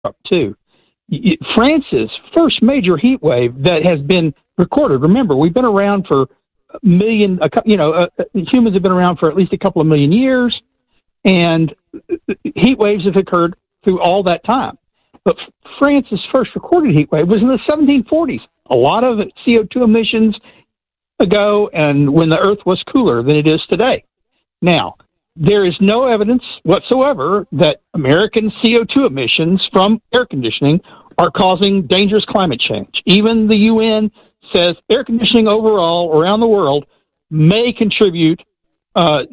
too. France's first major heat wave that has been recorded. Remember, we've been around for humans have been around for at least a couple of million years, and heat waves have occurred through all that time. But France's first recorded heat wave was in the 1740s. A lot of CO2 emissions ago, and when the Earth was cooler than it is today. Now, there is no evidence whatsoever that American CO2 emissions from air conditioning are causing dangerous climate change. Even the UN says air conditioning overall around the world may contribute 3%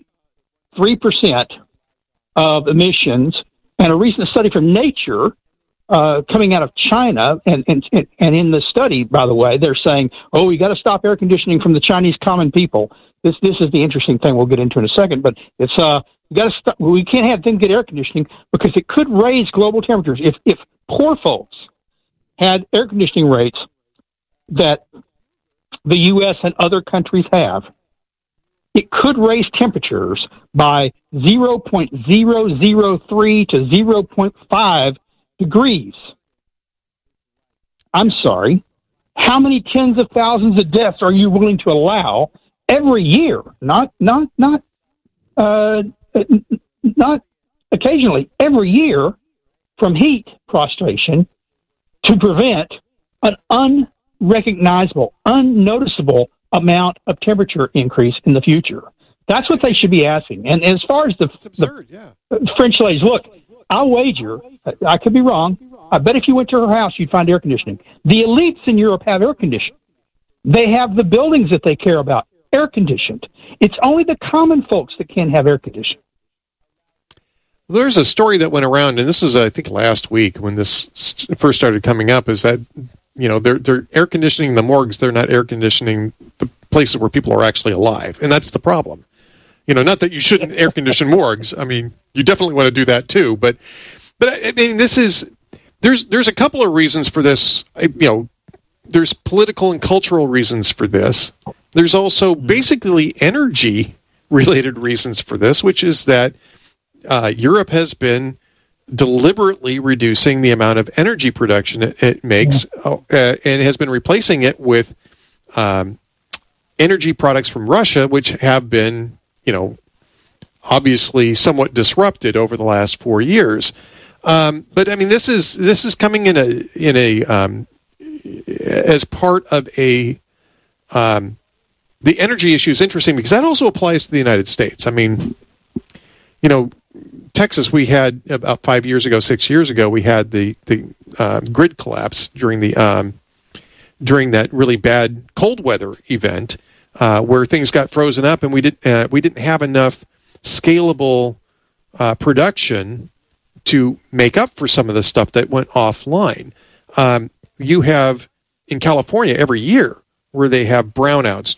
of emissions. And a recent study from Nature coming out of China, and in the study, by the way, they're saying, we got to stop air conditioning from the Chinese common people. This is the interesting thing we'll get into in a second, but it's we got to stop. We can't have them get air conditioning because it could raise global temperatures. If poor folks had air conditioning rates that the U.S. and other countries have, it could raise temperatures by 0.003 to 0.5 degrees. I'm sorry. How many tens of thousands of deaths are you willing to allow every year? Not occasionally. Every year from heat prostration to prevent an unrecognizable, unnoticeable amount of temperature increase in the future. That's what they should be asking. And as far as the French ladies, look, I'll wager, I could be wrong, I bet if you went to her house, you'd find air conditioning. The elites in Europe have air conditioning. They have the buildings that they care about air conditioned. It's only the common folks that can't have air conditioning. There's a story that went around, and this is, I think, last week when this first started coming up, is that, they're air conditioning the morgues. They're not air conditioning the places where people are actually alive. And that's the problem. Not that you shouldn't air condition morgues. I mean, you definitely want to do that too. But I mean, there's a couple of reasons for this. There's political and cultural reasons for this. There's also basically energy-related reasons for this, which is that Europe has been deliberately reducing the amount of energy production it makes and has been replacing it with energy products from Russia, which have been, obviously somewhat disrupted over the last 4 years. But I mean, this is coming in a as part of the energy issue is interesting because that also applies to the United States. I mean, Texas, we had about 6 years ago, we had the grid collapse during that really bad cold weather event where things got frozen up, and we didn't have enough scalable production to make up for some of the stuff that went offline. You have in California every year where they have brownouts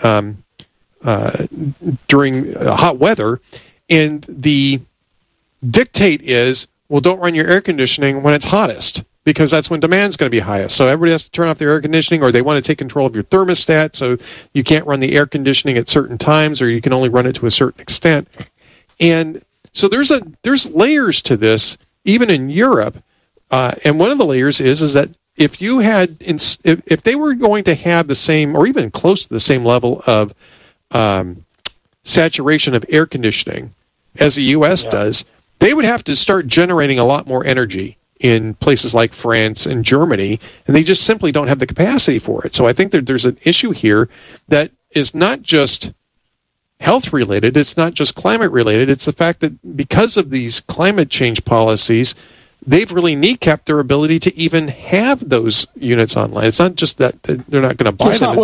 during hot weather, and the dictate is, well, don't run your air conditioning when it's hottest because that's when demand's going to be highest. So everybody has to turn off their air conditioning, or they want to take control of your thermostat, so you can't run the air conditioning at certain times, or you can only run it to a certain extent. And so there's layers to this, even in Europe. And one of the layers is that if they were going to have the same, or even close to the same level of saturation of air conditioning as the U.S. does, they would have to start generating a lot more energy in places like France and Germany, and they just simply don't have the capacity for it. So I think that there's an issue here that is not just health-related, it's not just climate-related, it's the fact that because of these climate change policies, they've really kneecapped their ability to even have those units online. It's not just that they're not going to buy them.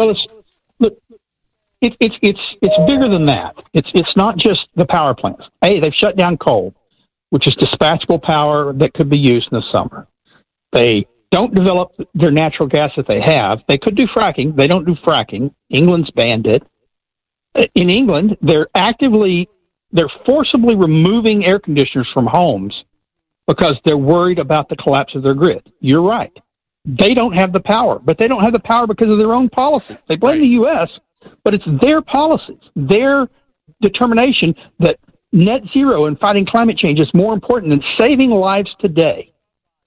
It's bigger than that. It's not just the power plants. They've shut down coal, which is dispatchable power that could be used in the summer. They don't develop their natural gas that they have. They could do fracking. They don't do fracking. England's banned it. In England, they're forcibly removing air conditioners from homes because they're worried about the collapse of their grid. You're right. They don't have the power, but they don't have the power because of their own policies. They blame the U.S., but it's their policies, their determination that net zero and fighting climate change is more important than saving lives today.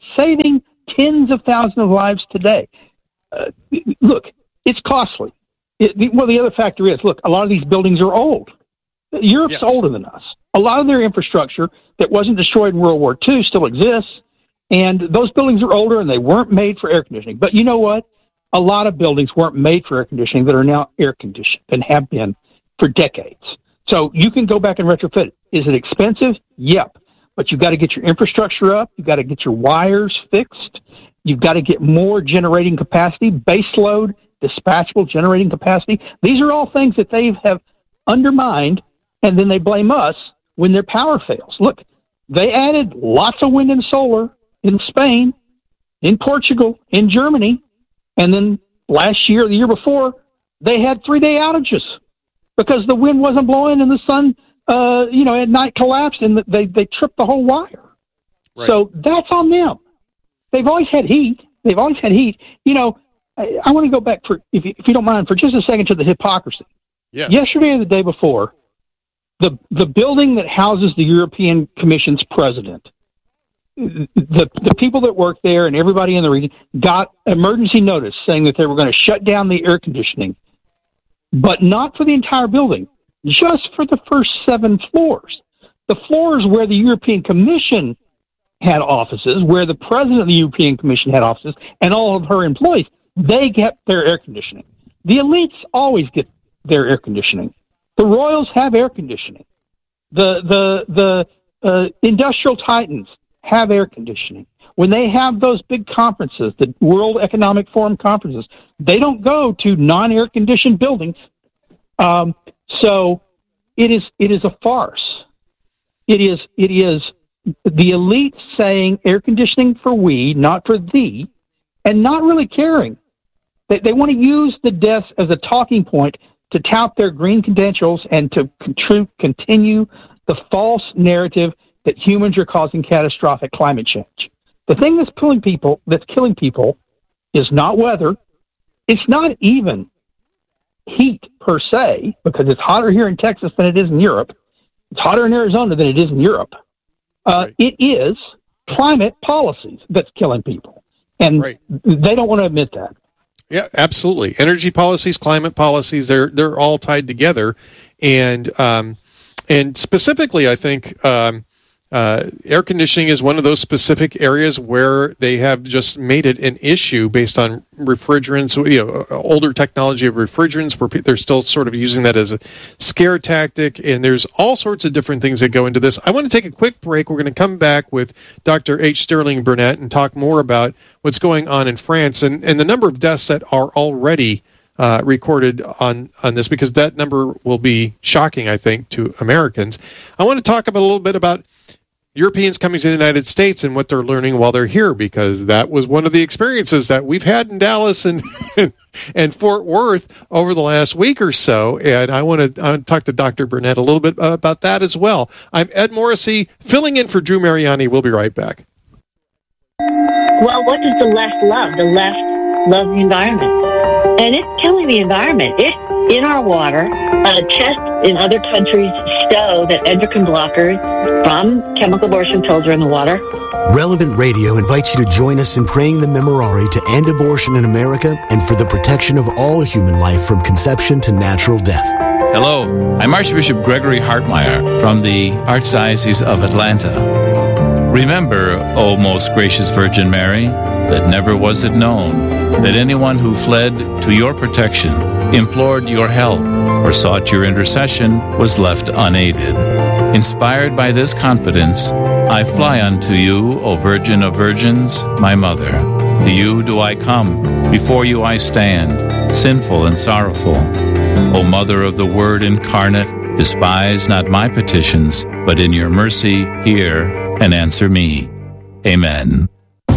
saving tens of thousands of lives today. Look, it's costly. The other factor is, look, a lot of these buildings are old. Europe's older than us. A lot of their infrastructure that wasn't destroyed in World War II still exists, and those buildings are older and they weren't made for air conditioning. But you know what? A lot of buildings weren't made for air conditioning that are now air conditioned and have been for decades. So you can go back and retrofit it. Is it expensive? Yep. But you've got to get your infrastructure up. You've got to get your wires fixed. You've got to get more generating capacity, base load, dispatchable generating capacity. These are all things that they have undermined, and then they blame us when their power fails. Look, they added lots of wind and solar in Spain, in Portugal, in Germany, and then last year, the year before, they had 3-day outages because the wind wasn't blowing and the sun, at night collapsed and they tripped the whole wire. Right. So that's on them. They've always had heat. I want to go back if you don't mind, for just a second to the hypocrisy. Yes. Yesterday or the day before, the building that houses the European Commission's president, the people that work there and everybody in the region got emergency notice saying that they were going to shut down the air conditioning, but not for the entire building, just for the first 7 floors. The floors where the European Commission had offices, where the president of the European Commission had offices, and all of her employees, they get their air conditioning. The elites always get their air conditioning. The royals have air conditioning. The industrial titans have air conditioning. When they have those big conferences, the World Economic Forum conferences, they don't go to non-air conditioned buildings. So it is a farce. It is the elite saying air conditioning for we, not for thee, and not really caring. They want to use the deaths as a talking point to tout their green credentials and to continue the false narrative that humans are causing catastrophic climate change. The thing that's killing people is not weather. It's not even heat per se, because it's hotter here in Texas than it is in Europe. It's hotter in Arizona than it is in Europe. Right. It is climate policies that's killing people, and they don't want to admit that. Yeah, absolutely. Energy policies, climate policies, they're all tied together. And specifically, I think air conditioning is one of those specific areas where they have just made it an issue based on refrigerants, older technology of refrigerants, where they're still sort of using that as a scare tactic. And there's all sorts of different things that go into this. I want to take a quick break. We're going to come back with Dr. H. Sterling Burnett and talk more about what's going on in France and the number of deaths that are already recorded on this, because that number will be shocking, I think, to Americans. I want to talk a little bit about Europeans coming to the United States and what they're learning while they're here, because that was one of the experiences that we've had in Dallas and Fort Worth over the last week or so. And I want to talk to Dr. Burnett a little bit about that as well. I'm Ed Morrissey, filling in for Drew Mariani. We'll be right back. Well, what does the left love? The left loves the environment. And it's killing the environment. It's in our water. Tests in other countries show that endocrine blockers from chemical abortion pills are in the water. Relevant Radio invites you to join us in praying the Memorare to end abortion in America and for the protection of all human life from conception to natural death. Hello, I'm Archbishop Gregory Hartmeyer from the Archdiocese of Atlanta. Remember, O most gracious Virgin Mary, that never was it known that anyone who fled to your protection, implored your help, or sought your intercession was left unaided. Inspired by this confidence, I fly unto you, O Virgin of Virgins, my Mother. To you do I come, before you I stand, sinful and sorrowful. O Mother of the Word incarnate, despise not my petitions, but in your mercy hear and answer me. Amen.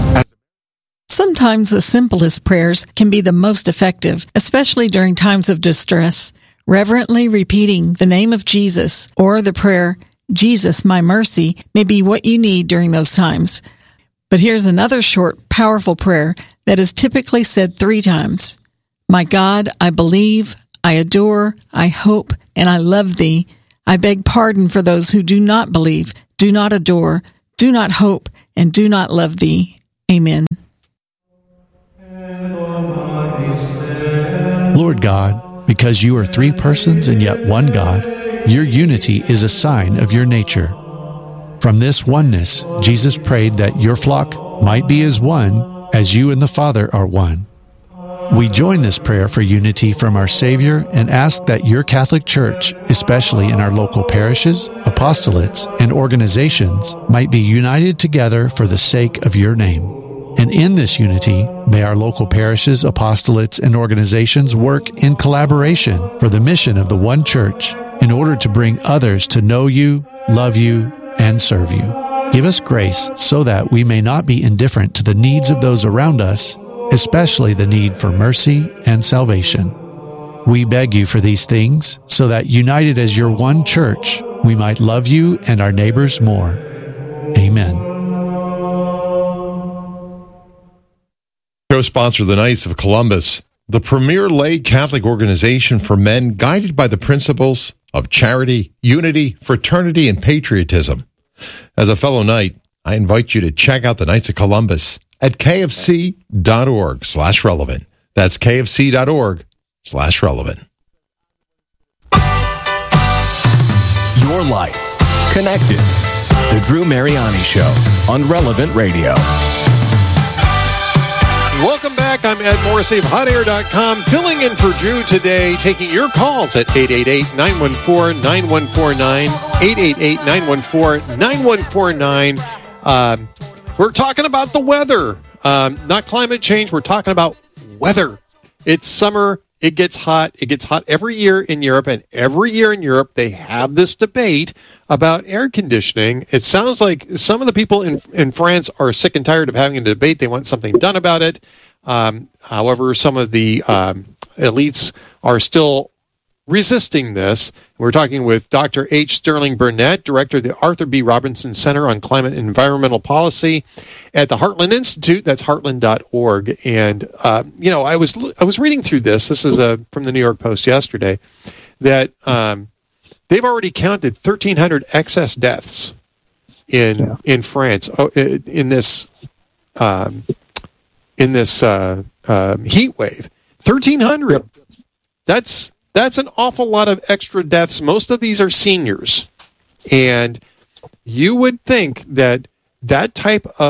Sometimes the simplest prayers can be the most effective, especially during times of distress. Reverently repeating the name of Jesus or the prayer, Jesus, my mercy, may be what you need during those times. But here's another short, powerful prayer that is typically said 3 times. My God, I believe, I adore, I hope, and I love thee. I beg pardon for those who do not believe, do not adore, do not hope, and do not love thee. Amen. Lord God, because you are three persons and yet one God, your unity is a sign of your nature. From this oneness, Jesus prayed that your flock might be as one as you and the Father are one. We join this prayer for unity from our Savior and ask that your Catholic Church, especially in our local parishes, apostolates, and organizations, might be united together for the sake of your name. And in this unity, may our local parishes, apostolates, and organizations work in collaboration for the mission of the one Church in order to bring others to know you, love you, and serve you. Give us grace so that we may not be indifferent to the needs of those around us, especially the need for mercy and salvation. We beg you for these things so that, united as your one Church, we might love you and our neighbors more. Amen. Co-sponsor the Knights of Columbus, the premier lay Catholic organization for men guided by the principles of charity, unity, fraternity, and patriotism. As a fellow Knight, I invite you to check out the Knights of Columbus at kfc.org/relevant. That's kfc.org/relevant. Your life connected. The Drew Mariani Show on Relevant Radio. Welcome back. I'm Ed Morrissey of HotAir.com, filling in for Drew today, taking your calls at 888-914-9149, 888-914-9149. We're talking about the weather, not climate change. We're talking about weather. It's summer. It gets hot. It gets hot every year in Europe, and every year in Europe they have this debate about air conditioning. It sounds like some of the people in France are sick and tired of having a debate. They want something done about it. However, some of the elites are still resisting this. We're talking with Dr. H. Sterling Burnett, director of the Arthur B. Robinson Center on Climate and Environmental Policy at the Heartland Institute. That's heartland.org. And, I was reading through this. This is from the New York Post yesterday, that they've already counted 1,300 excess deaths in France in this heat wave. 1,300. Yep. That's an awful lot of extra deaths. Most of these are seniors. And you would think that that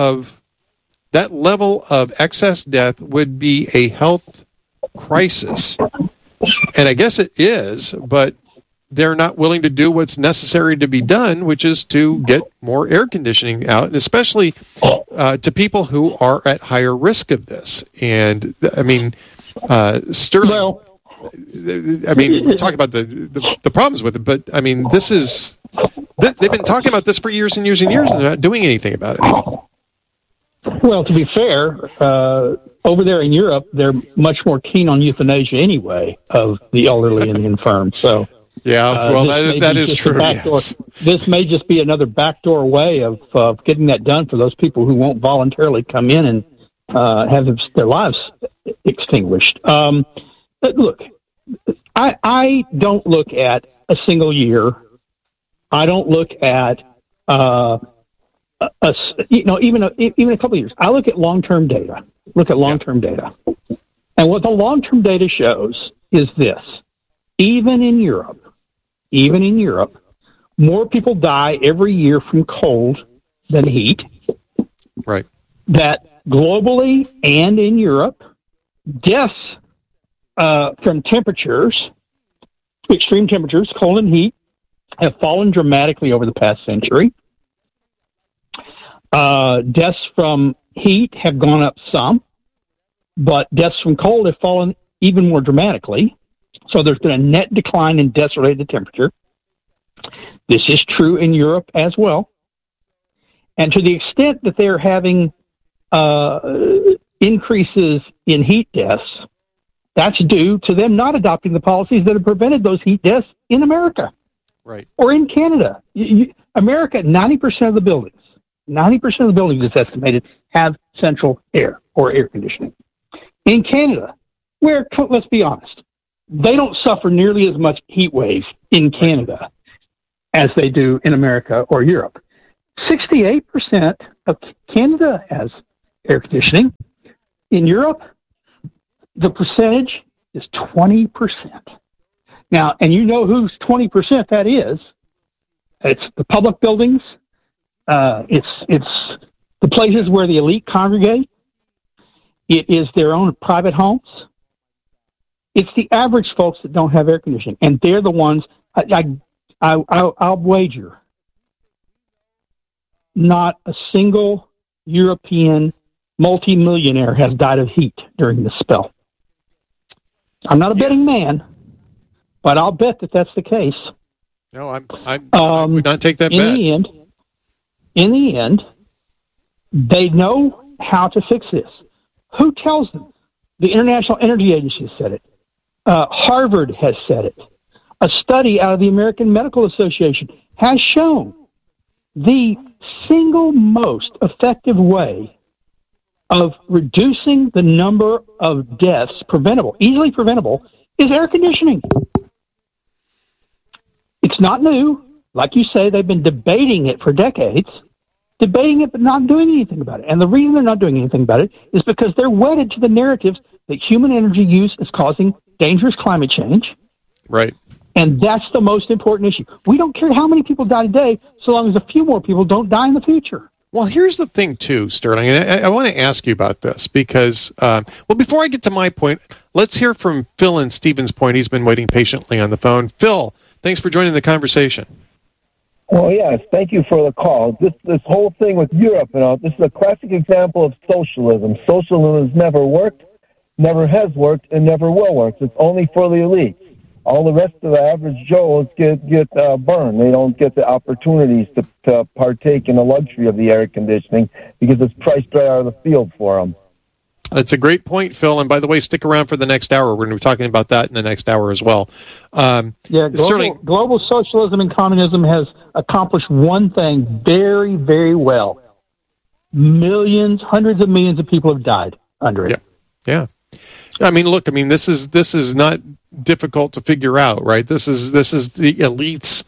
level of excess death would be a health crisis. And I guess it is, but they're not willing to do what's necessary to be done, which is to get more air conditioning out, and especially to people who are at higher risk of this. And, I mean, Sterling... Well, we talk about the problems with it, but I mean, this is they've been talking about this for years and years and years, and they're not doing anything about it. Well, to be fair, over there in Europe, they're much more keen on euthanasia anyway of the elderly and the infirm. So, yeah, well, that is true. Yes. This may just be another backdoor way of getting that done for those people who won't voluntarily come in and have their lives extinguished. But look, I don't look at a single year. I don't look at even a couple of years. I look at long-term data. Data, and what the long-term data shows is this: even in Europe, more people die every year from cold than heat. Right. That globally and in Europe, deaths from temperatures, extreme temperatures, cold and heat, have fallen dramatically over the past century. Deaths from heat have gone up some, but deaths from cold have fallen even more dramatically. So there's been a net decline in deaths related to temperature. This is true in Europe as well. And to the extent that they're having increases in heat deaths, that's due to them not adopting the policies that have prevented those heat deaths in America. Right. Or in Canada. America, 90% of the buildings, it's estimated, have central air or air conditioning. In Canada, where, let's be honest, they don't suffer nearly as much heat wave in Canada as they do in America or Europe. 68% of Canada has air conditioning. In Europe, the percentage is 20%. Now, and you know whose 20% that is. It's the public buildings. It's the places where the elite congregate. It is their own private homes. It's the average folks that don't have air conditioning, and they're the ones. I'll wager not a single European multimillionaire has died of heat during this spell. I'm not a betting man, but I'll bet that that's the case. No, I would not take that bet. In the end, they know how to fix this. Who tells them? The International Energy Agency has said it. Harvard has said it. A study out of the American Medical Association has shown the single most effective way of reducing the number of deaths easily preventable, is air conditioning. It's not new. Like you say, they've been debating it for decades, but not doing anything about it. And the reason they're not doing anything about it is because they're wedded to the narratives that human energy use is causing dangerous climate change. Right. And that's the most important issue. We don't care how many people die today, so long as a few more people don't die in the future. Well, here's the thing, too, Sterling, and I want to ask you about this because, before I get to my point, let's hear from Phil and Stephen's point. He's been waiting patiently on the phone. Phil, thanks for joining the conversation. Well, yes, thank you for the call. This whole thing with Europe, this is a classic example of socialism. Socialism has never worked, never has worked, and never will work. It's only for the elites. All the rest of the average Joes get burned. They don't get the opportunities to partake in the luxury of the air conditioning because it's priced right out of the field for them. That's a great point, Phil. And by the way, stick around for the next hour. We're going to be talking about that in the next hour as well. Global socialism and communism has accomplished one thing very, very well. Millions, hundreds of millions of people have died under it. Yeah. I mean, look. I mean, this is not difficult to figure out, right? This is the elites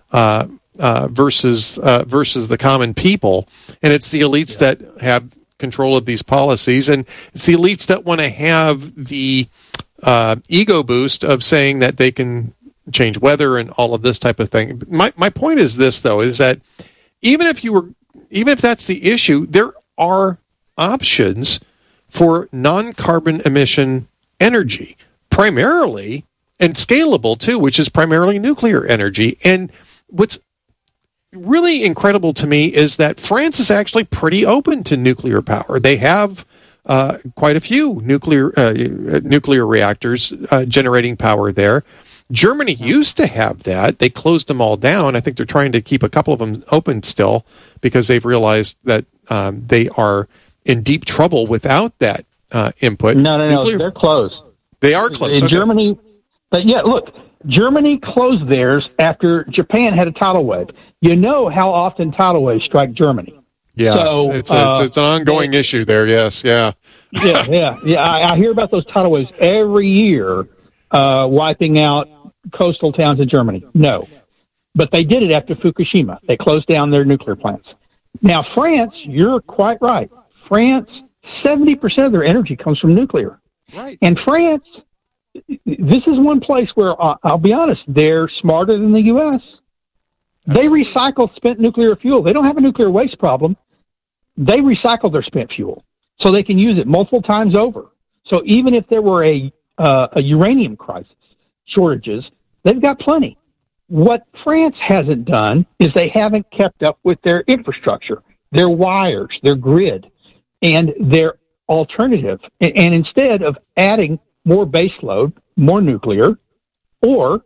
versus the common people, and it's the elites that have control of these policies, and it's the elites that want to have the ego boost of saying that they can change weather and all of this type of thing. My point is this, though, is that even if that's the issue, there are options for non-carbon emission energy, primarily, and scalable too, which is primarily nuclear energy. And what's really incredible to me is that France is actually pretty open to nuclear power. They have quite a few nuclear reactors generating power there. Germany used to have that. They closed them all down. I think they're trying to keep a couple of them open still because they've realized that they are in deep trouble without that input. No, they're closed. They are closed. In Germany, but look, Germany closed theirs after Japan had a tidal wave. You know how often tidal waves strike Germany. Yeah, so, it's an ongoing issue there, yes, yeah. Yeah. I hear about those tidal waves every year wiping out coastal towns in Germany. No. But they did it after Fukushima. They closed down their nuclear plants. Now, France, you're quite right. France, 70% of their energy comes from nuclear. Right. And France, this is one place where, I'll be honest, they're smarter than the U.S. They recycle spent nuclear fuel. They don't have a nuclear waste problem. They recycle their spent fuel so they can use it multiple times over. So even if there were a uranium crisis, shortages, they've got plenty. What France hasn't done is they haven't kept up with their infrastructure, their wires, their grid, and their alternative. And instead of adding more base load, more nuclear, or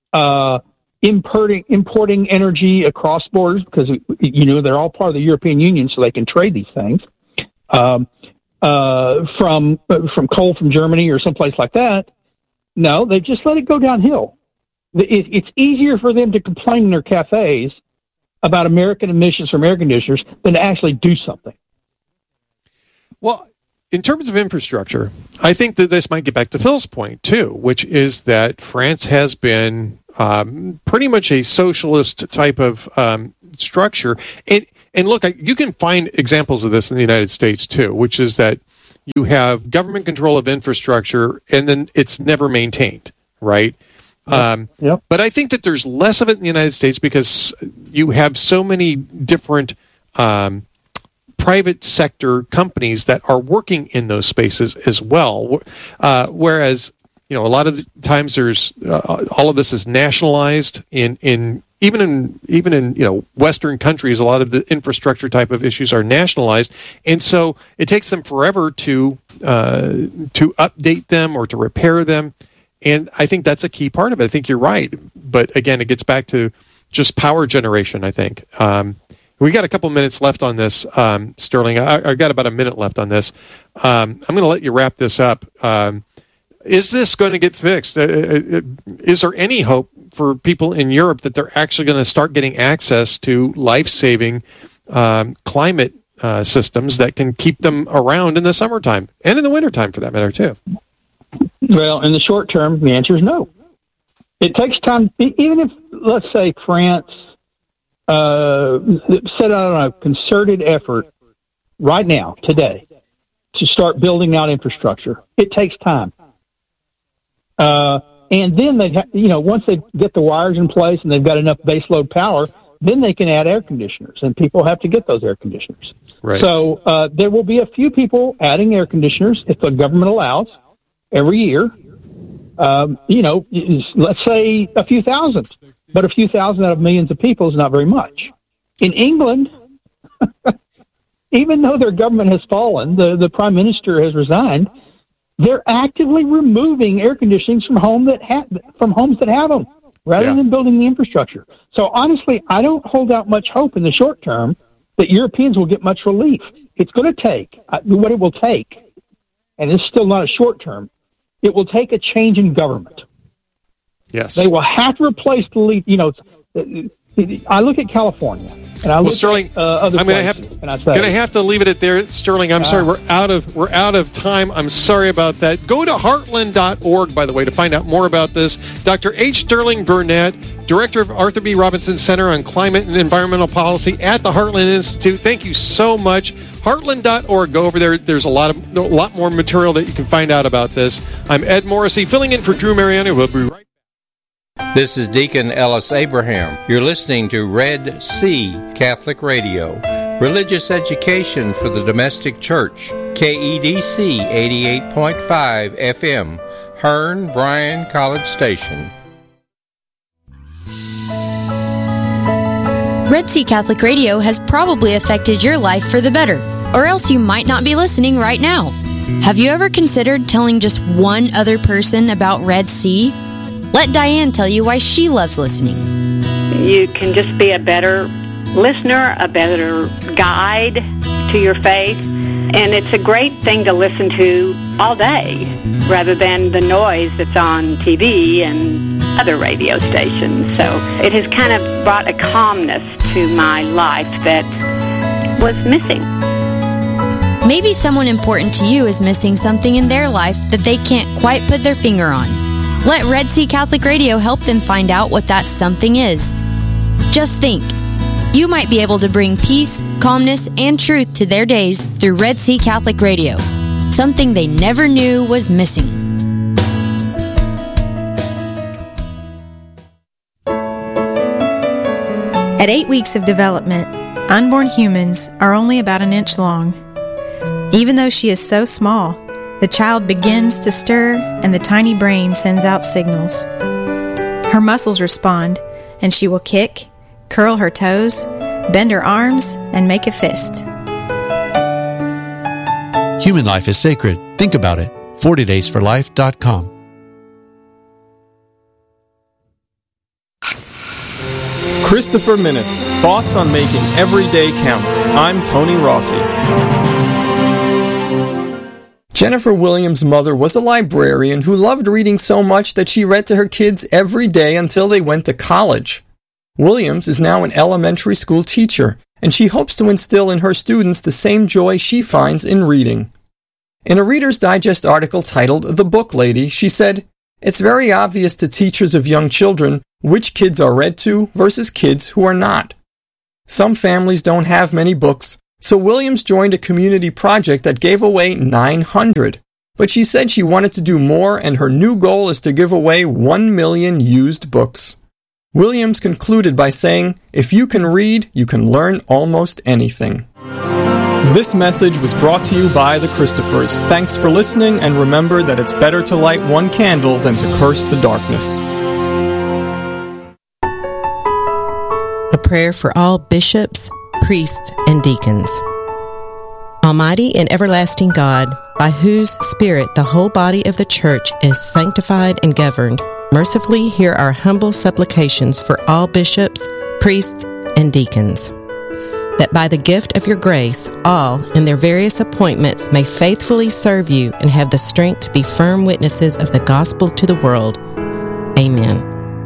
importing energy across borders, because they're all part of the European Union, so they can trade these things from coal from Germany or someplace like that. No, they just let it go downhill. It's easier for them to complain in their cafes about American emissions from air conditioners than to actually do something. Well, in terms of infrastructure, I think that this might get back to Phil's point, too, which is that France has been pretty much a socialist type of structure. And And look, you can find examples of this in the United States too, which is that you have government control of infrastructure and then it's never maintained, right? Yep. But I think that there's less of it in the United States because you have so many different private sector companies that are working in those spaces as well. Whereas, a lot of the times there's all of this is nationalized even in Western countries. A lot of the infrastructure type of issues are nationalized, and so it takes them forever to update them or to repair them. And I think that's a key part of it. I think you're right. But again, it gets back to just power generation, I think. We got a couple minutes left on this, Sterling. I've got about a minute left on this. I'm going to let you wrap this up. Is this going to get fixed? Is there any hope for people in Europe that they're actually going to start getting access to life-saving climate systems that can keep them around in the summertime and in the wintertime, for that matter, too? Well, in the short term, the answer is no. It takes time. Even if, let's say, France set out on a concerted effort right now, today, to start building out infrastructure, it takes time. And then once they get the wires in place and they've got enough baseload power, then they can add air conditioners, and people have to get those air conditioners. Right. So there will be a few people adding air conditioners if the government allows every year. Let's say a few thousand, but a few thousand out of millions of people is not very much. In England, even though their government has fallen, the prime minister has resigned, they're actively removing air conditioning from homes that have them, rather than building the infrastructure. So honestly, I don't hold out much hope in the short term that Europeans will get much relief. It's going to take what it will take, and it's still not a short term. It will take a change in government. Yes, they will have to replace the lead. I look at California, and I look Sterling, at other I'm places, and I say, going to have to leave it at there. Sterling, I'm sorry, we're out of time. I'm sorry about that. Go to heartland.org, by the way, to find out more about this. Dr. H. Sterling Burnett, Director of Arthur B. Robinson Center on Climate and Environmental Policy at the Heartland Institute. Thank you so much. Heartland.org. Go over there. There's a lot more material that you can find out about this. I'm Ed Morrissey, filling in for Drew Mariani. We'll be right back. This is Deacon Ellis Abraham. You're listening to Red Sea Catholic Radio, religious education for the domestic church. KEDC 88.5 FM, Hearn Bryan College Station. Red Sea Catholic Radio has probably affected your life for the better, or else you might not be listening right now. Have you ever considered telling just one other person about Red Sea? Let Diane tell you why she loves listening. You can just be a better listener, a better guide to your faith, and it's a great thing to listen to all day rather than the noise that's on TV and other radio stations. So it has kind of brought a calmness to my life that was missing. Maybe someone important to you is missing something in their life that they can't quite put their finger on. Let Red Sea Catholic Radio help them find out what that something is. Just think, you might be able to bring peace, calmness, and truth to their days through Red Sea Catholic Radio, something they never knew was missing. At 8 weeks of development, unborn humans are only about an inch long. Even though she is so small, the child begins to stir and the tiny brain sends out signals. Her muscles respond, and she will kick, curl her toes, bend her arms, and make a fist. Human life is sacred. Think about it. 40daysforlife.com. Christopher Minutes. Thoughts on making every day count. I'm Tony Rossi. Jennifer Williams' mother was a librarian who loved reading so much that she read to her kids every day until they went to college. Williams is now an elementary school teacher, and she hopes to instill in her students the same joy she finds in reading. In a Reader's Digest article titled The Book Lady, she said, "It's very obvious to teachers of young children which kids are read to versus kids who are not. Some families don't have many books, so Williams joined a community project that gave away 900. But she said she wanted to do more, and her new goal is to give away 1 million used books. Williams concluded by saying, "If you can read, you can learn almost anything." This message was brought to you by the Christophers. Thanks for listening, and remember that it's better to light one candle than to curse the darkness. A prayer for all bishops, priests, and deacons. Almighty and everlasting God, by whose Spirit the whole body of the Church is sanctified and governed, mercifully hear our humble supplications for all bishops, priests, and deacons, that by the gift of your grace, all in their various appointments may faithfully serve you and have the strength to be firm witnesses of the gospel to the world. Amen.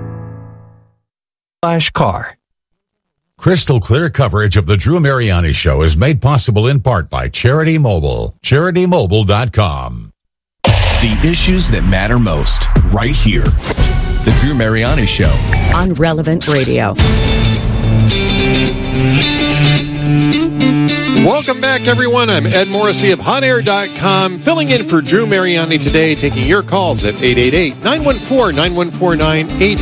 /car. Crystal clear coverage of the Drew Mariani Show is made possible in part by Charity Mobile. CharityMobile.com. The issues that matter most, right here. The Drew Mariani Show. On Relevant Radio. Welcome back, everyone. I'm Ed Morrissey of HotAir.com, filling in for Drew Mariani today, taking your calls at 888-914-9149,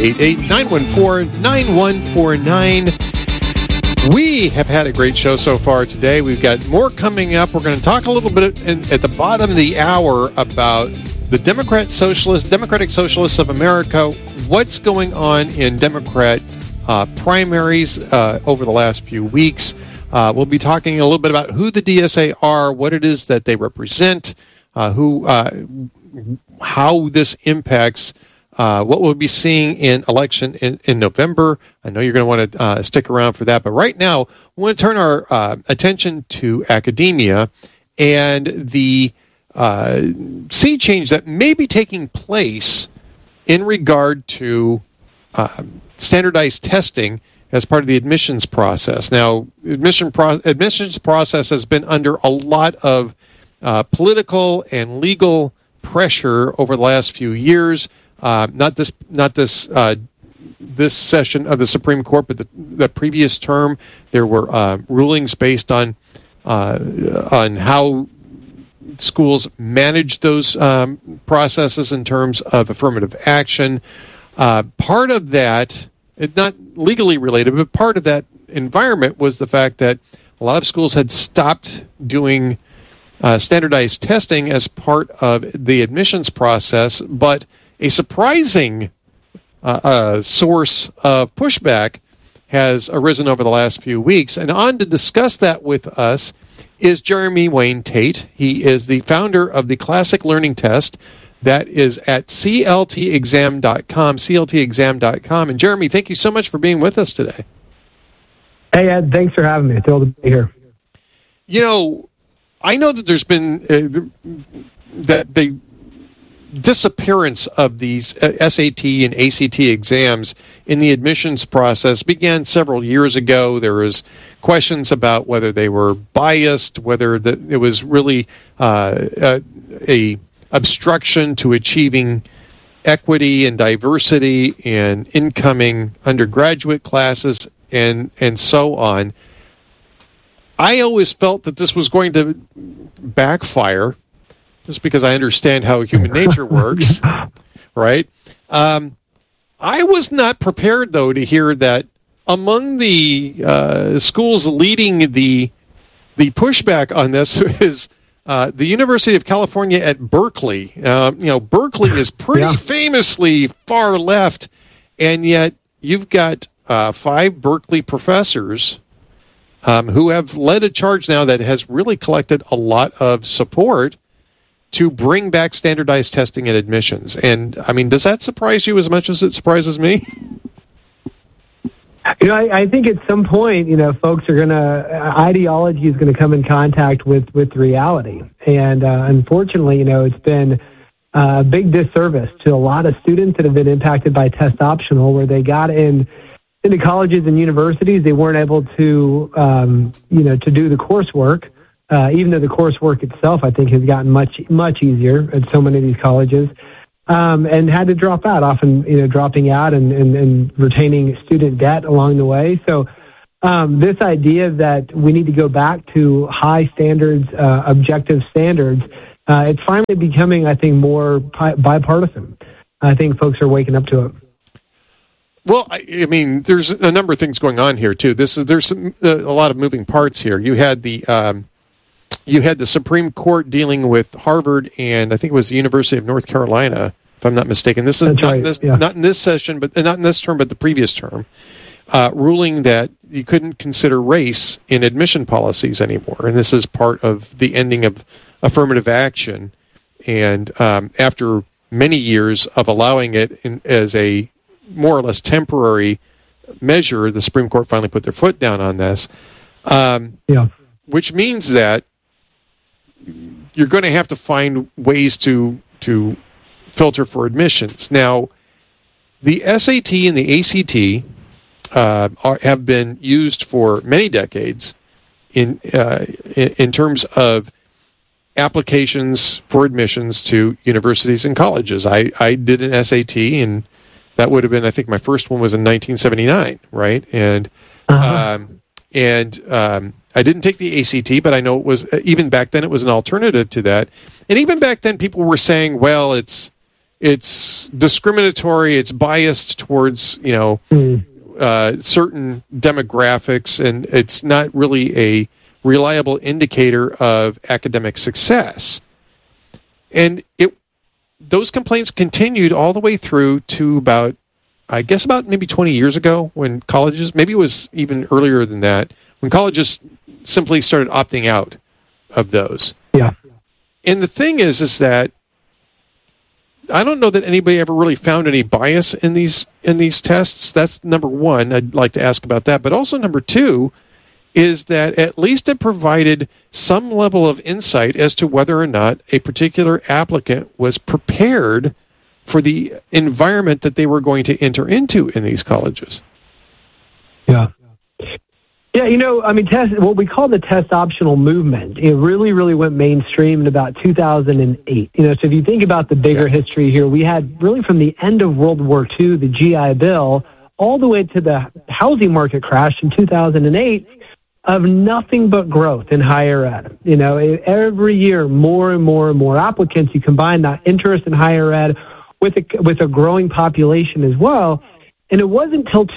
888-914-9149. We have had a great show so far today. We've got more coming up. We're going to talk a little bit at the bottom of the hour about the Democratic Socialists of America, what's going on in Democrat primaries over the last few weeks. We'll be talking a little bit about who the DSA are, what it is that they represent, how this impacts what we'll be seeing in election in November. I know you're going to want to stick around for that. But right now, we want to turn our attention to academia and the sea change that may be taking place in regard to standardized testing as part of the admissions process. Now, admissions process has been under a lot of political and legal pressure over the last few years. Not this session of the Supreme Court, but the previous term, there were rulings based on how schools manage those processes in terms of affirmative action. Part of that, it's not legally related, but part of that environment was the fact that a lot of schools had stopped doing standardized testing as part of the admissions process, but a surprising source of pushback has arisen over the last few weeks. And on to discuss that with us is Jeremy Wayne Tate. He is the founder of the Classic Learning Test that is at cltexam.com. And Jeremy, thank you so much for being with us today. Hey, Ed, thanks for having me. Thrilled to be here. You know, I know that there's been the disappearance of these SAT and ACT exams in the admissions process began several years ago. There was questions about whether they were biased, whether it was really a obstruction to achieving equity and diversity in incoming undergraduate classes and so on. I always felt that this was going to backfire, just because I understand how human nature works, right? I was not prepared, though, to hear that among the schools leading the pushback on this is the University of California at Berkeley. Berkeley is pretty famously far left, and yet you've got 5 Berkeley professors who have led a charge now that has really collected a lot of support to bring back standardized testing and admissions. And, I mean, does that surprise you as much as it surprises me? You know, I think at some point, folks are going to, ideology is going to come in contact with reality. And unfortunately, it's been a big disservice to a lot of students that have been impacted by test optional, where they got into colleges and universities. They weren't able to, to do the coursework. Even though the coursework itself, I think, has gotten much easier at so many of these colleges, and had to drop out, often, dropping out and retaining student debt along the way. So this idea that we need to go back to high standards, objective standards, it's finally becoming, I think, more bipartisan. I think folks are waking up to it. Well, I mean, there's a number of things going on here too. There's a lot of moving parts here. You had the Supreme Court dealing with Harvard and I think it was the University of North Carolina, if I'm not mistaken. This is not in this session, but not in this term, but the previous term, ruling that you couldn't consider race in admission policies anymore, and this is part of the ending of affirmative action. And after many years of allowing it as a more or less temporary measure, the Supreme Court finally put their foot down on this. Which means that you're going to have to find ways to filter for admissions. Now, the SAT and the ACT have been used for many decades in terms of applications for admissions to universities and colleges. I did an SAT, and that would have been, I think, my first one was in 1979, right? And I didn't take the ACT, but I know it was, even back then, it was an alternative to that. And even back then, people were saying, well, it's discriminatory, it's biased towards, certain demographics, and it's not really a reliable indicator of academic success. And those complaints continued all the way through to about maybe 20 years ago, when colleges, maybe it was even earlier than that, when colleges simply started opting out of those. Yeah. And the thing is that I don't know that anybody ever really found any bias in these tests. That's number one. I'd like to ask about that. But also number two is that at least it provided some level of insight as to whether or not a particular applicant was prepared for the environment that they were going to enter into in these colleges. Yeah. Yeah, what we call the test optional movement, it really, really went mainstream in about 2008. So if you think about the bigger history here, we had really from the end of World War II, the GI Bill, all the way to the housing market crash in 2008, of nothing but growth in higher ed. Every year, more and more and more applicants. You combine that interest in higher ed with a growing population as well. And it wasn't until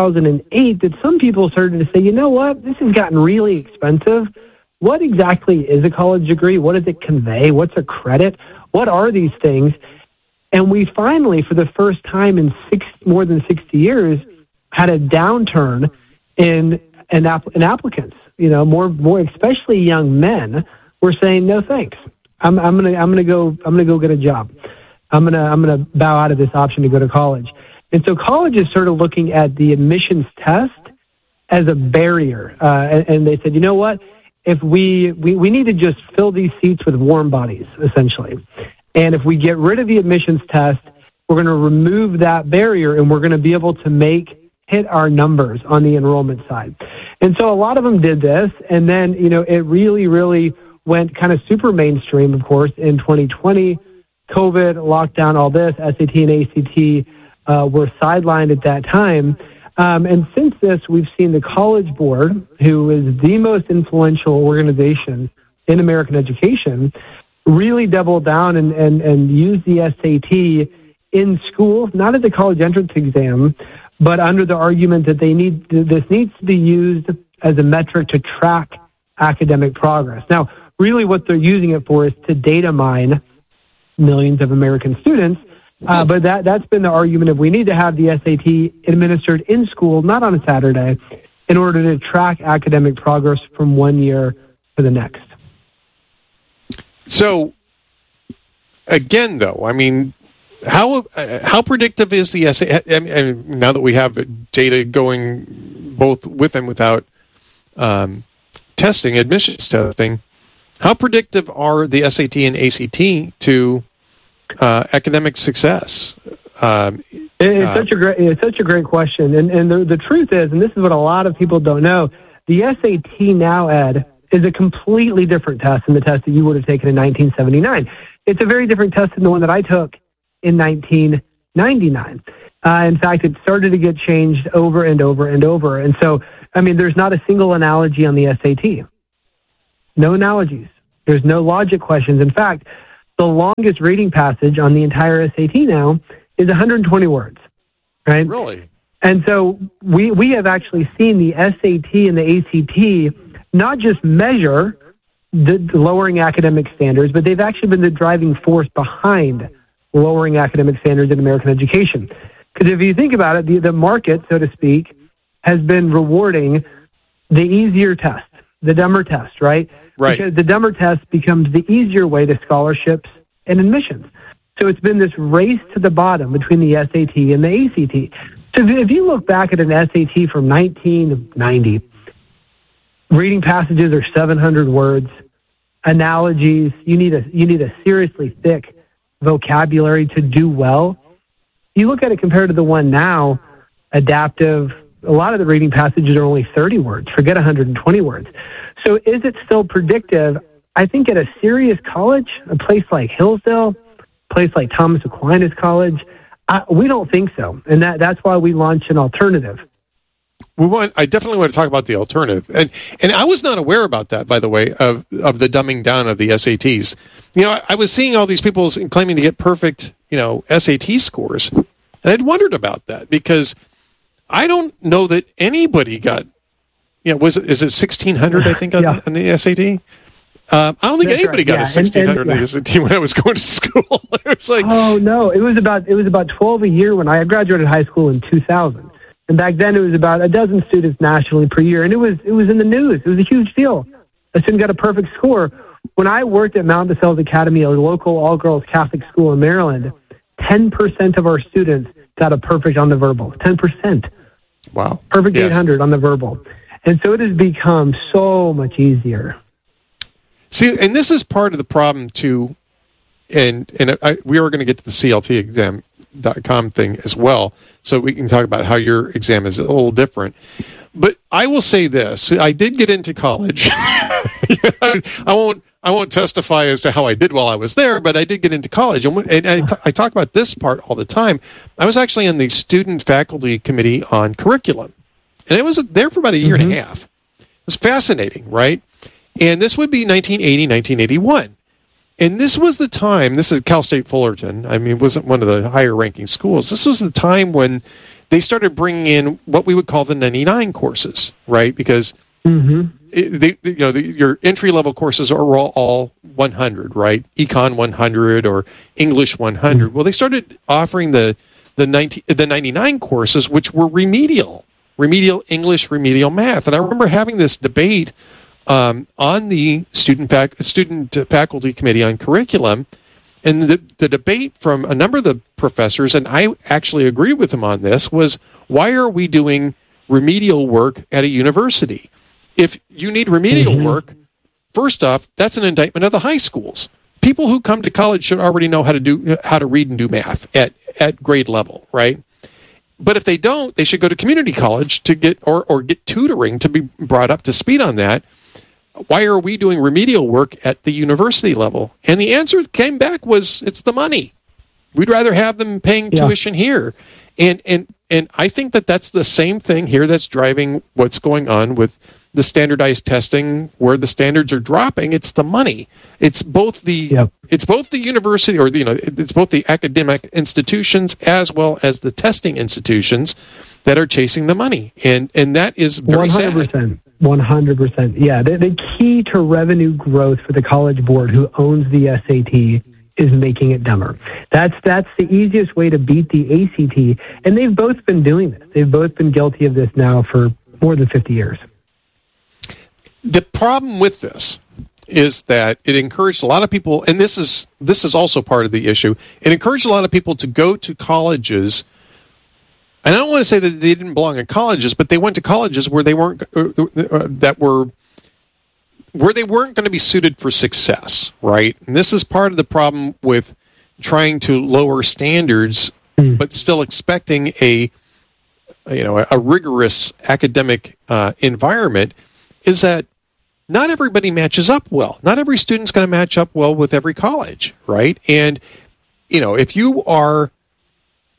2008 that some people started to say, you know what, this has gotten really expensive. What exactly is a college degree? What does it convey? What's a credit? What are these things? And we finally, for the first time in more than 60 years, had a downturn in applicants. More especially young men were saying, no thanks. I'm gonna go get a job. I'm gonna bow out of this option to go to college. And so colleges started looking at the admissions test as a barrier. And they said, you know what? If we need to just fill these seats with warm bodies, essentially. And if we get rid of the admissions test, we're going to remove that barrier and we're going to be able to hit our numbers on the enrollment side. And so a lot of them did this. And then, it really, really went kind of super mainstream, of course, in 2020. COVID, lockdown, all this, SAT and ACT were sidelined at that time. And since this, we've seen the College Board, who is the most influential organization in American education, really double down and use the SAT in school, not as a college entrance exam, but under the argument that this needs to be used as a metric to track academic progress. Now, really what they're using it for is to data mine millions of American students. But that's been the argument of we need to have the SAT administered in school, not on a Saturday, in order to track academic progress from one year to the next. So, again, though, how predictive is the SAT? Now that we have data going both with and without admissions testing, how predictive are the SAT and ACT to academic success? It's such a great question, and the truth is, and this is what a lot of people don't know, the SAT Now Ed is a completely different test than the test that you would have taken in 1979. It's a very different test than the one that I took in 1999. In fact, it started to get changed over and over and over. And so I mean, there's not a single analogy on the SAT. No analogies. There's no logic questions. In fact, the longest reading passage on the entire SAT now is 120 words, right? Really? And so we have actually seen the SAT and the ACT not just measure the lowering academic standards, but they've actually been the driving force behind lowering academic standards in American education. Because if you think about it, the market, so to speak, has been rewarding the easier test, the dumber test, right? Right. Because the dumber test becomes the easier way to scholarships and admissions. So it's been this race to the bottom between the SAT and the ACT. So if you look back at an SAT from 1990, reading passages are 700 words, analogies, you need a seriously thick vocabulary to do well. You look at it compared to the one now, adaptive, a lot of the reading passages are only 30 words, forget 120 words. So is it still predictive? I think at a serious college, a place like Hillsdale, a place like Thomas Aquinas College, we don't think so. And that's why we launched an alternative. I definitely want to talk about the alternative. And I was not aware about that, by the way, of the dumbing down of the SATs. You know, I was seeing all these people claiming to get perfect, SAT scores. And I'd wondered about that because I don't know that anybody got, is it 1,600, I think, on the SAT? I don't think anybody got a 1,600 on the SAT when I was going to school. It was like, oh no, it was about 12 a year when I graduated high school in 2000. And back then it was about a dozen students nationally per year. And it was in the news. It was a huge deal. A student got a perfect score. When I worked at Mount DeSales Academy, a local all-girls Catholic school in Maryland, 10% of our students got a perfect on the verbal. 10%. Wow. Perfect 800 on the verbal. And so it has become so much easier. See, and this is part of the problem too, and we are going to get to the CLTexam.com thing as well, so we can talk about how your exam is a little different. But I will say this: I did get into college. I won't testify as to how I did while I was there, but I did get into college, and I talk about this part all the time. I was actually on the student faculty committee on curriculum, and I was there for about a year and a half. It was fascinating, right? And this would be 1980, 1981. And this was the time, this is Cal State Fullerton, I mean, it wasn't one of the higher ranking schools. This was the time when they started bringing in what we would call the 99 courses, right? Because your entry level courses are all 100, right? Econ 100 or English 100. Well, they started offering the 99 courses, which were remedial English, remedial math. And I remember having this debate on the student faculty committee on curriculum, and the debate from a number of the professors, and I actually agreed with them on this, was why are we doing remedial work at a university? If you need remedial work, first off, that's an indictment of the high schools. People who come to college should already know how to read and do math at grade level, right? But if they don't, they should go to community college to get or get tutoring to be brought up to speed on that. Why are we doing remedial work at the university level? And the answer that came back was, it's the money. We'd rather have them paying tuition here. And I think that's the same thing here that's driving what's going on with the standardized testing, where the standards are dropping. It's the money. It's both the university, or it's both the academic institutions as well as the testing institutions that are chasing the money. And that is very 100%. sad. 100%. Yeah. The key to revenue growth for the College Board, who owns the SAT, is making it dumber. That's the easiest way to beat the ACT. And they've both been doing this. They've both been guilty of this now for more than 50 years. The problem with this is that it encouraged a lot of people, and this is also part of the issue, it encouraged a lot of people to go to colleges. And I don't want to say that they didn't belong in colleges, but they went to colleges where they weren't going to be suited for success, right? And this is part of the problem with trying to lower standards, but still expecting a rigorous academic environment, is that not everybody matches up well. Not every student's going to match up well with every college, right? And if you are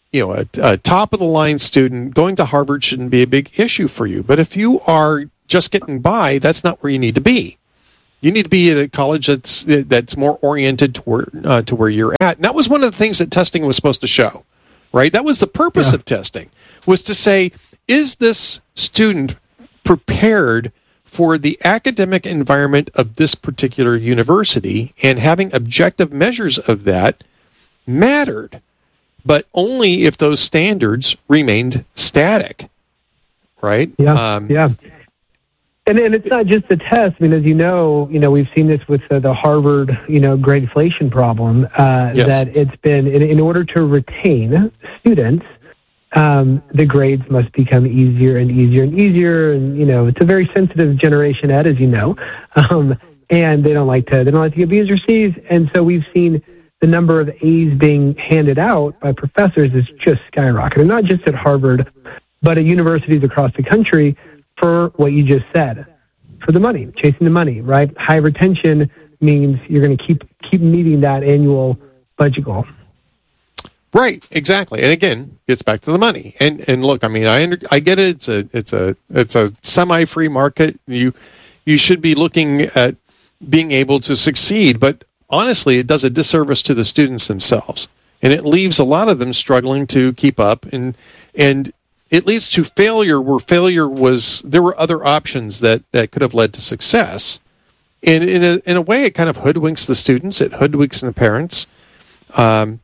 a top of the line student, going to Harvard shouldn't be a big issue for you. But if you are just getting by, that's not where you need to be. You need to be at a college that's more oriented to where you're at. And that was one of the things that testing was supposed to show, right? That was the purpose of testing, was to say, is this student prepared for the academic environment of this particular university? And having objective measures of that mattered, but only if those standards remained static, right? Yeah. And it's not just the test. I mean, as you know, we've seen this with the Harvard, gradeflation problem, that it's been, in order to retain students, the grades must become easier and easier and easier. And, it's a very sensitive generation, Ed, as you know. And they don't like to get B's or C's. And so we've seen the number of A's being handed out by professors is just skyrocketing, not just at Harvard, but at universities across the country, for what you just said, for the money, chasing the money, right? High retention means you're going to keep meeting that annual budget goal. Right, exactly. And again, gets back to the money. And look, I mean, I get it. It's a semi-free market. You should be looking at being able to succeed, but honestly, it does a disservice to the students themselves, and it leaves a lot of them struggling to keep up, and it leads to failure where there were other options that could have led to success. And in a way, it kind of hoodwinks the students, it hoodwinks the parents, and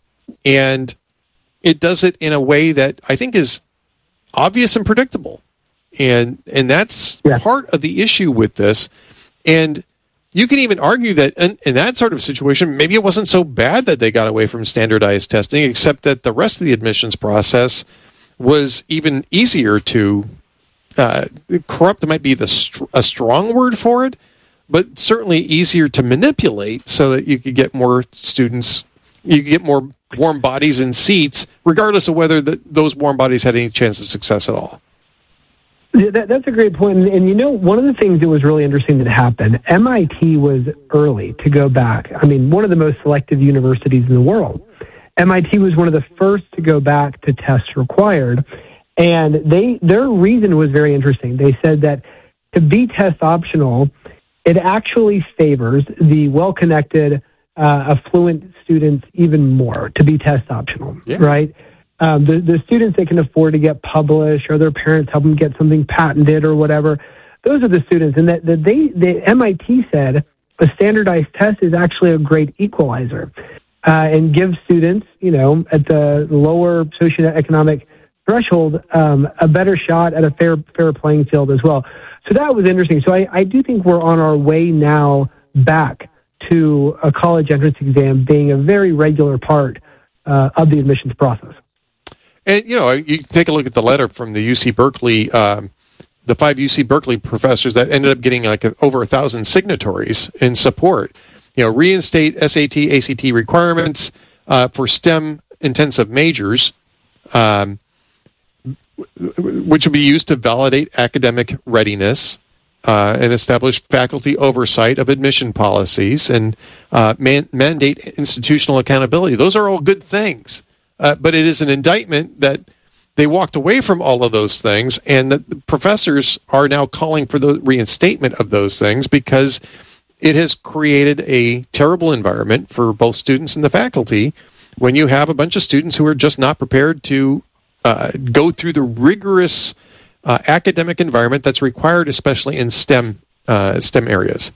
it does it in a way that I think is obvious and predictable. And that's part of the issue with this. And you can even argue that in that sort of situation, maybe it wasn't so bad that they got away from standardized testing, except that the rest of the admissions process was even easier to corrupt. Might be a strong word for it, but certainly easier to manipulate so that you could get more students, you could get more warm bodies in seats, regardless of whether those warm bodies had any chance of success at all. Yeah, that's a great point. And one of the things that was really interesting that happened, MIT was early to go back. I mean, one of the most selective universities in the world. MIT was one of the first to go back to tests required, and their reason was very interesting. They said that to be test optional, it actually favors the well-connected, affluent students even more to be test optional, right? The students that can afford to get published, or their parents help them get something patented or whatever, those are the students. And the MIT said a standardized test is actually a great equalizer. And give students, at the lower socioeconomic threshold, a better shot at a fair playing field as well. So that was interesting. So I do think we're on our way now back to a college entrance exam being a very regular part of the admissions process. And, you take a look at the letter from the UC Berkeley, the 5 UC Berkeley professors that ended up getting over 1,000 signatories in support. Reinstate SAT, ACT requirements for STEM intensive majors, which will be used to validate academic readiness and establish faculty oversight of admission policies and mandate institutional accountability. Those are all good things, but it is an indictment that they walked away from all of those things, and the professors are now calling for the reinstatement of those things because it has created a terrible environment for both students and the faculty when you have a bunch of students who are just not prepared to go through the rigorous academic environment that's required, especially in STEM areas.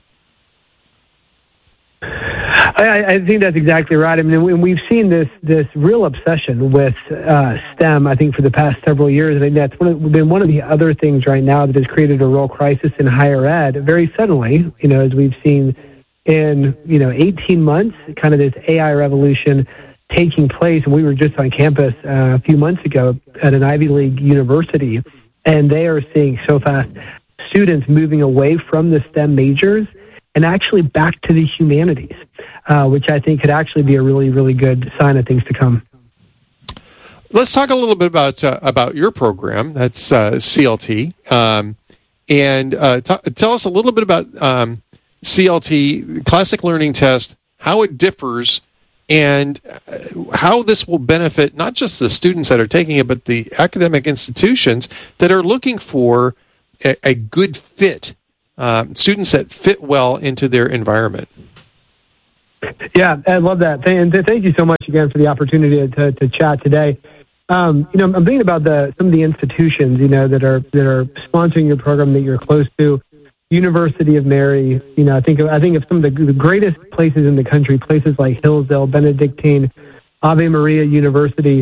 I think that's exactly right. I mean, we've seen this real obsession with STEM, I think, for the past several years. I think that's been one of the other things right now that has created a real crisis in higher ed very suddenly, as we've seen in, 18 months, kind of this AI revolution taking place. And we were just on campus a few months ago at an Ivy League university, and they are seeing so fast students moving away from the STEM majors and actually back to the humanities, which I think could actually be a really, really good sign of things to come. Let's talk a little bit about your program. That's CLT, and tell us a little bit about CLT, Classic Learning Test, how it differs and how this will benefit not just the students that are taking it, but the academic institutions that are looking for a good fit, students that fit well into their environment. Yeah, I love that. And thank you so much again for the opportunity to chat today. I'm thinking about some of the institutions, that are sponsoring your program that you're close to. University of Mary, I think of some of the greatest places in the country, places like Hillsdale, Benedictine, Ave Maria University.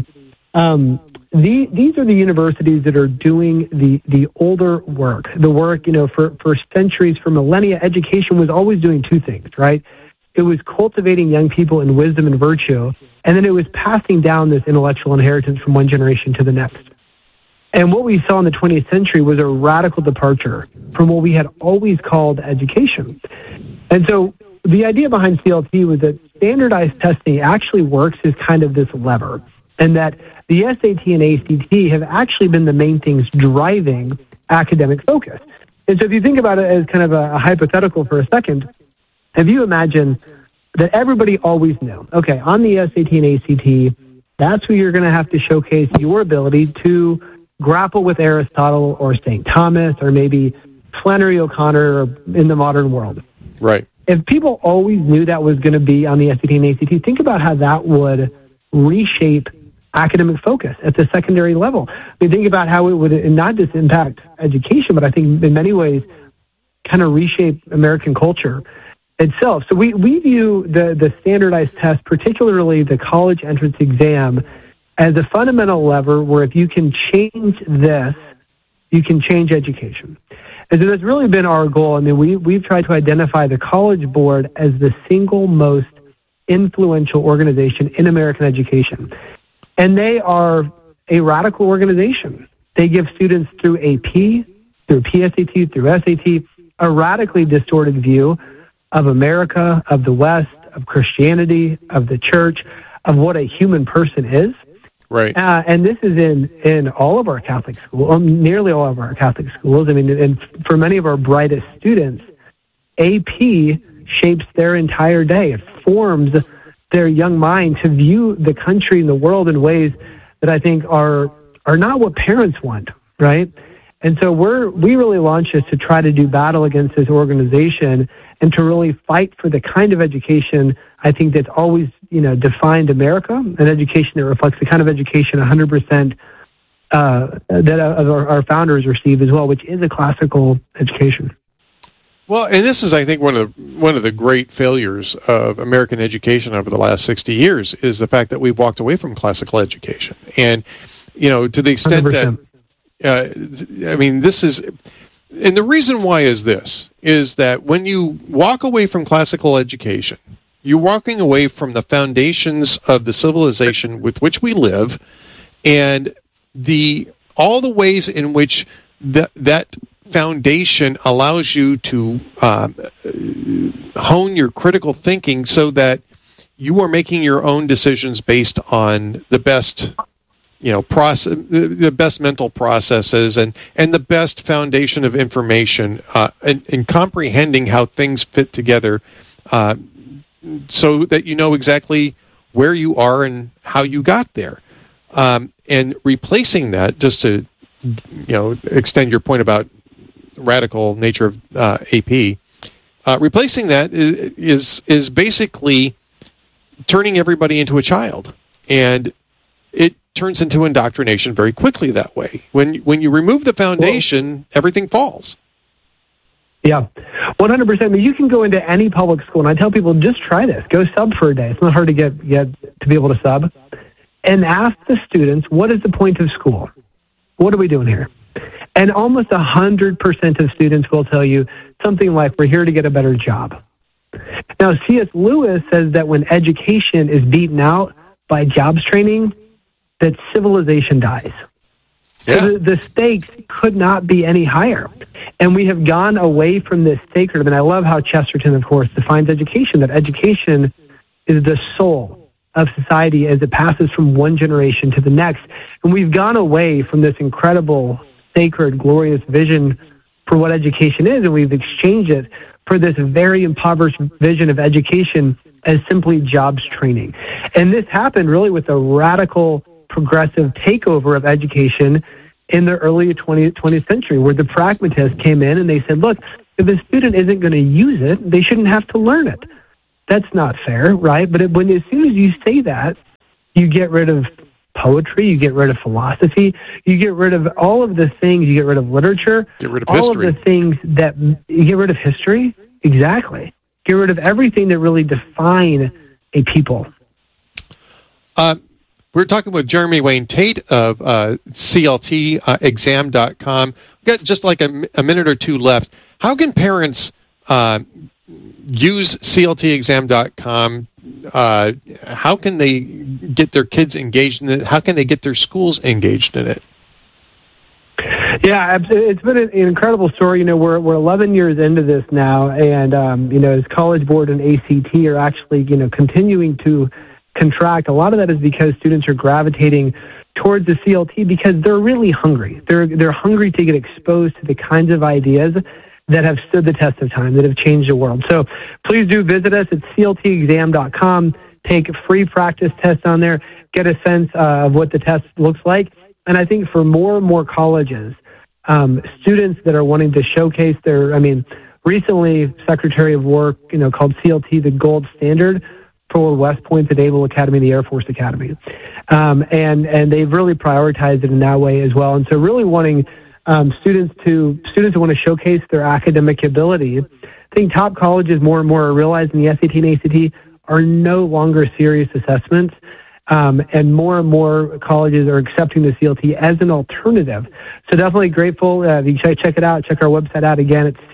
These are the universities that are doing the older work. The work, for centuries, for millennia, education was always doing two things, right? It was cultivating young people in wisdom and virtue, and then it was passing down this intellectual inheritance from one generation to the next. And what we saw in the 20th century was a radical departure from what we had always called education. And so the idea behind CLT was that standardized testing actually works as kind of this lever, and that the SAT and ACT have actually been the main things driving academic focus. And so if you think about it as kind of a hypothetical for a second, if you imagine that everybody always knew, okay, on the SAT and ACT, that's where you're going to have to showcase your ability to grapple with Aristotle or St. Thomas or maybe Flannery O'Connor in the modern world. Right. If people always knew that was going to be on the SAT and ACT, think about how that would reshape academic focus at the secondary level. I mean, think about how it would not just impact education, but I think in many ways kind of reshape American culture itself. So we view the standardized test, particularly the college entrance exam, as a fundamental lever where if you can change this, you can change education. And so that's really been our goal. I mean, we've tried to identify the College Board as the single most influential organization in American education. And they are a radical organization. They give students through AP, through PSAT, through SAT, a radically distorted view of America, of the West, of Christianity, of the church, of what a human person is. Right. And this is in all of our Catholic schools, nearly all of our Catholic schools. I mean, and for many of our brightest students, AP shapes their entire day. It forms their young mind to view the country and the world in ways that I think are not what parents want, right? And so we really launched this to try to do battle against this organization and to really fight for the kind of education I think that's always, defined America, an education that reflects the kind of education 100% that our founders received as well, which is a classical education. Well, and this is, I think, one of the great failures of American education over the last 60 years is the fact that we've walked away from classical education. And, to the extent 100%. That, this is, and the reason why is that when you walk away from classical education, you're walking away from the foundations of the civilization with which we live, and all the ways in which that foundation allows you to hone your critical thinking so that you are making your own decisions based on the best process, the best mental processes and the best foundation of information and comprehending how things fit together so that you know exactly where you are and how you got there. And replacing that, just to extend your point about radical nature of AP, replacing that is basically turning everybody into a child, and it turns into indoctrination very quickly that way. When you remove the foundation, everything falls. Yeah, 100%. I mean, you can go into any public school, and I tell people, just try this. Go sub for a day. It's not hard to get to be able to sub. And ask the students, what is the point of school? What are we doing here? And almost 100% of students will tell you something like, we're here to get a better job. Now, C.S. Lewis says that when education is beaten out by jobs training, that civilization dies. Yeah. So the stakes could not be any higher. And we have gone away from this sacred. And I love how Chesterton, of course, defines education, that education is the soul of society as it passes from one generation to the next. And we've gone away from this incredible, sacred, glorious vision for what education is, and we've exchanged it for this very impoverished vision of education as simply jobs training. And this happened really with a radical progressive takeover of education in the early 20th century, where the pragmatists came in and they said, look, if a student isn't going to use it, they shouldn't have to learn it. That's not fair, right? But as soon as you say that, you get rid of poetry, you get rid of philosophy, you get rid of all of the things, you get rid of literature, get rid of all history. of the things that, you get rid of history, exactly. Get rid of everything that really define a people. We're talking with Jeremy Wayne Tate of CLTexam.com. We've got just like a minute or two left. How can parents use CLTexam.com? How can they get their kids engaged in it? How can they get their schools engaged in it? Yeah, it's been an incredible story. We're 11 years into this now, and as College Board and ACT are actually continuing to contract. A lot of that is because students are gravitating towards the CLT because they're really hungry. They're hungry to get exposed to the kinds of ideas that have stood the test of time, that have changed the world. So please do visit us at cltexam.com. Take free practice tests on there. Get a sense of what the test looks like. And I think for more and more colleges, students that are wanting to showcase recently Secretary of War, called CLT the gold standard for West Point's Naval Academy, the Air Force Academy. And they've really prioritized it in that way as well. And so really wanting students who want to showcase their academic ability. I think top colleges more and more are realizing the SAT and ACT are no longer serious assessments. And more colleges are accepting the CLT as an alternative. So definitely grateful. If you check it out, check our website out again. It's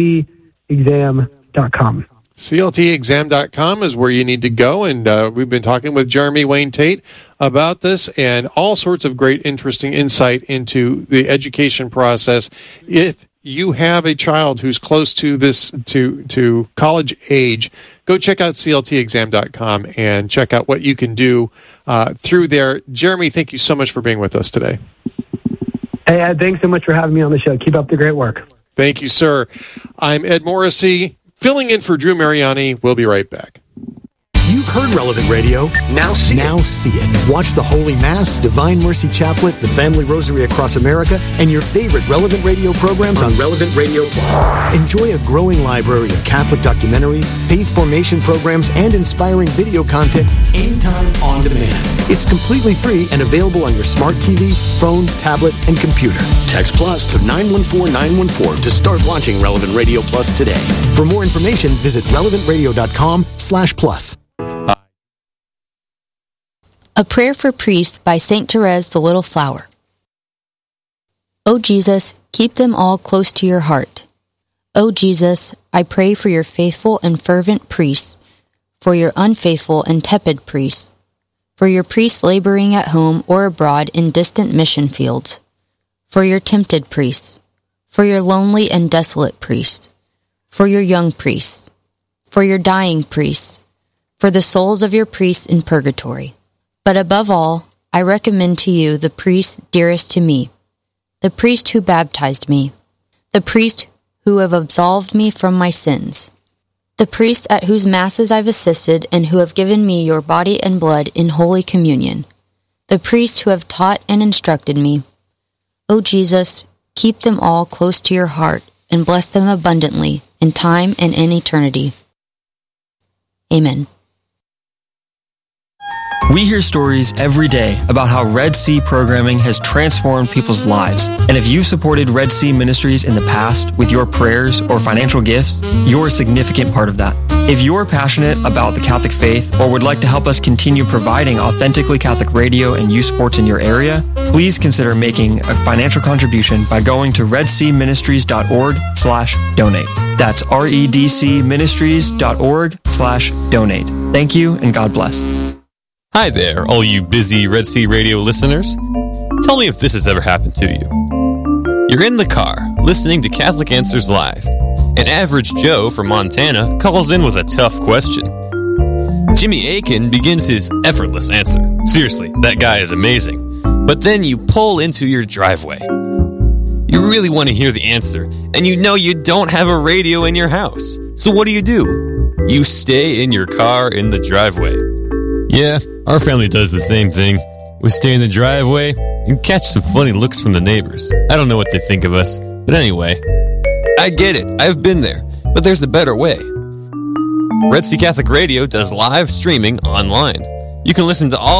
cltexam.com. CLTexam.com is where you need to go, and we've been talking with Jeremy Wayne Tate about this and all sorts of great, interesting insight into the education process. If you have a child who's close to this to college age, go check out CLTexam.com and check out what you can do through there. Jeremy, thank you so much for being with us today. Hey, thanks so much for having me on the show. Keep up the great work. Thank you, sir. I'm Ed Morrissey, filling in for Drew Mariani. We'll be right back. You've heard Relevant Radio. Now see it. Watch the Holy Mass, Divine Mercy Chaplet, the Family Rosary Across America, and your favorite Relevant Radio programs on Relevant Radio Plus. Enjoy a growing library of Catholic documentaries, faith formation programs, and inspiring video content anytime on demand. It's completely free and available on your smart TV, phone, tablet, and computer. Text Plus to 914914 to start watching Relevant Radio Plus today. For more information, visit relevantradio.com/plus. A Prayer for Priests by St. Therese the Little Flower. O Jesus, keep them all close to your heart. O Jesus, I pray for your faithful and fervent priests, for your unfaithful and tepid priests, for your priests laboring at home or abroad in distant mission fields, for your tempted priests, for your lonely and desolate priests, for your young priests, for your dying priests, for the souls of your priests in purgatory. But above all, I recommend to you the priest dearest to me, the priest who baptized me, the priest who have absolved me from my sins, the priest at whose masses I've assisted and who have given me your body and blood in Holy Communion, the priests who have taught and instructed me. O Jesus, keep them all close to your heart and bless them abundantly in time and in eternity. Amen. We hear stories every day about how Red Sea programming has transformed people's lives. And if you've supported Red Sea Ministries in the past with your prayers or financial gifts, you're a significant part of that. If you're passionate about the Catholic faith or would like to help us continue providing authentically Catholic radio and youth sports in your area, please consider making a financial contribution by going to redseaministries.org/donate. That's redcministries.org/donate. Thank you and God bless. Hi there, all you busy Red Sea Radio listeners. Tell me if this has ever happened to you. You're in the car, listening to Catholic Answers Live. An average Joe from Montana calls in with a tough question. Jimmy Akin begins his effortless answer. Seriously, that guy is amazing. But then you pull into your driveway. You really want to hear the answer, and you know you don't have a radio in your house. So what do? You stay in your car in the driveway. Yeah, our family does the same thing. We stay in the driveway and catch some funny looks from the neighbors. I don't know what they think of us, but anyway, I get it. I've been there, but there's a better way. Red Sea Catholic Radio does live streaming online. You can listen to all